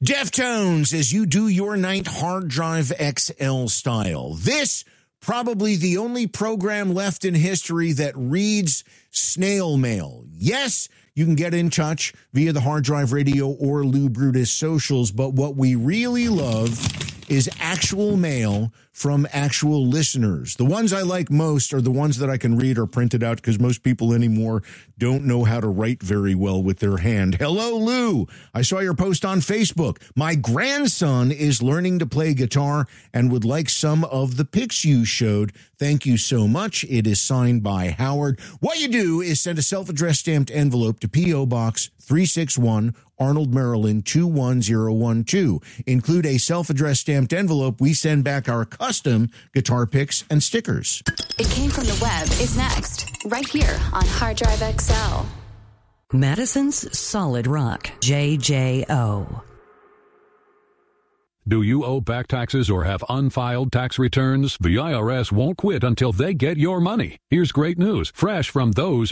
Deftones as you do your night hard drive XL style. This probably the only program left in history that reads snail mail. Yes, you can get in touch via the Hard Drive Radio or Lou Brutus socials, but what we really love is actual mail from actual listeners. The ones I like most are the ones that I can read or print it out because most people anymore don't know how to write very well with their hand. Hello, Lou. I saw your post on Facebook. My grandson is learning to play guitar and would like some of the pics you showed. Thank you so much. It is signed by Howard. What you do is send a self-addressed stamped envelope to P.O. Box 361, Arnold, Maryland, 21012. Include a self-addressed stamped envelope. We send back our custom guitar picks and stickers. It Came From the Web is next, right here on Hard Drive XL. Madison's Solid Rock, JJO. Do you owe back taxes or have unfiled tax returns? The IRS won't quit until they get your money. Here's great news. Fresh from those